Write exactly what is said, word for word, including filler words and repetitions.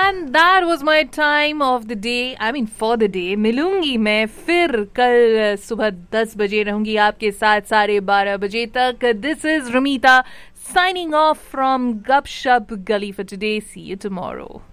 And that was my time of the day, I mean for the day. मिलूंगी मैं फिर कल सुबह दस बजे, रहूंगी आपके साथ साढ़े बारह बजे तक. This is रमीता signing off from Gup Shup Gully for today. See you tomorrow.